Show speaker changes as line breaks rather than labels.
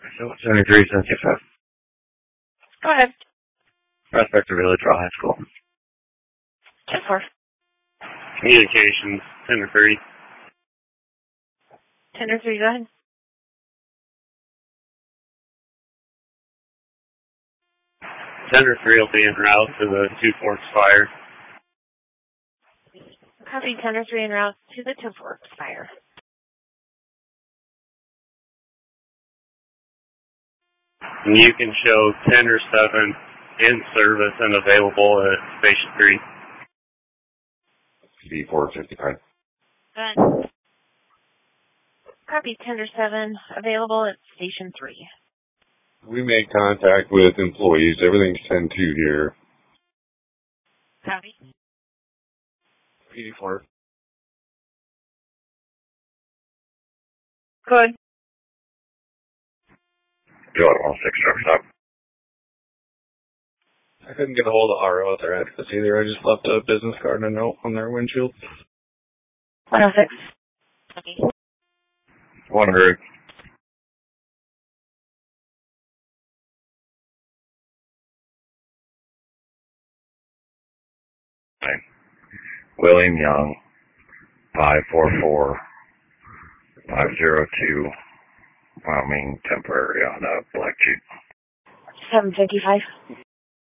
So 7375.
Go ahead.
Prospect of Village High School.
10-4.
Communications, 10-3.
10-3, go ahead.
Tender 3 will be en route to the Two Forks fire.
Copy 10-3 en route to the Two Forks fire.
And you can show 10-7 in service and available at Station 3.
B455.
Go ahead. Copy 10-7 available at Station 3.
We made contact with employees. Everything's 10-2 here.
Copy.
84.
Good.
Go at all 6 truck stop.
I couldn't get a hold of RO at their address either. I just left a business card and a note on their windshield.
106. Copy.
100. William Young, 544 502, Wyoming, temporary on a black Jeep.
755.